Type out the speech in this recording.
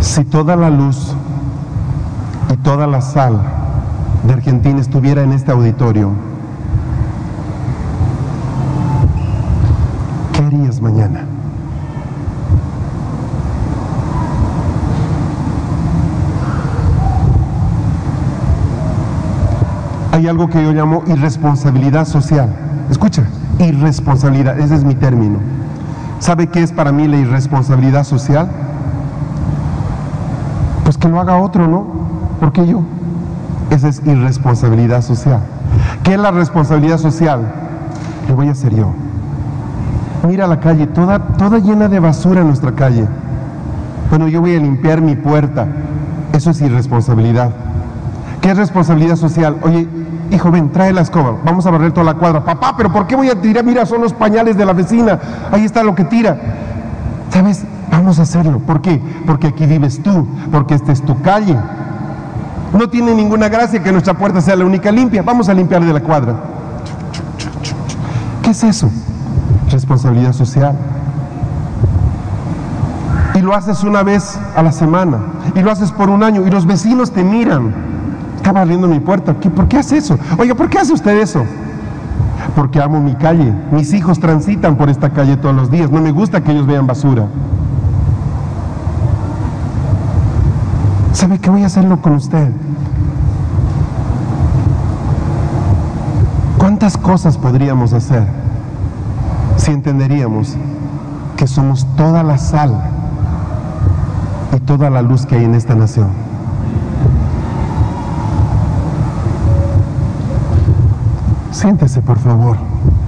Si toda la luz y toda la sal de Argentina estuviera en este auditorio, ¿qué harías mañana? Hay algo que yo llamo irresponsabilidad social. Escucha, irresponsabilidad, ese es mi término. ¿Sabe qué es para mí la irresponsabilidad social? Pues que lo haga otro, ¿no? ¿Por qué yo? Esa es irresponsabilidad social. ¿Qué es la responsabilidad social? Lo voy a hacer yo. Mira la calle, toda llena de basura en nuestra calle. Bueno, yo voy a limpiar mi puerta. Eso es irresponsabilidad. ¿Qué es responsabilidad social? Oye, hijo, ven, trae la escoba, vamos a barrer toda la cuadra. Papá, ¿pero por qué voy a tirar? Mira, son los pañales de la vecina, ahí está lo que tira. ¿Sabes? Vamos a hacerlo. ¿Por qué? Porque aquí vives tú, porque esta es tu calle. No tiene ninguna gracia que nuestra puerta sea la única limpia. Vamos a limpiar de la cuadra. ¿Qué es eso? Responsabilidad social. Y lo haces una vez a la semana, y lo haces por un año, y los vecinos te miran. Está barriendo mi puerta. ¿Por qué hace eso? Oiga, ¿por qué hace usted eso? Porque amo mi calle. Mis hijos transitan por esta calle todos los días. No me gusta que ellos vean basura. ¿Sabe qué? Voy a hacerlo con usted. ¿Cuántas cosas podríamos hacer si entenderíamos que somos toda la sal y toda la luz que hay en esta nación? Siéntese, por favor.